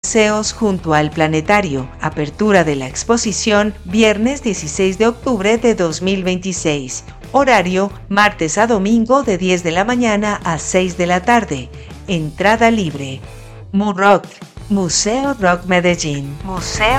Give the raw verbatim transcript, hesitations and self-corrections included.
museos junto al planetario. Apertura de la exposición viernes dieciséis de octubre de dos mil veintiséis. Horario martes a domingo de diez de la mañana a seis de la tarde. Entrada libre. MUROC, Museo Rock Medellín. Museo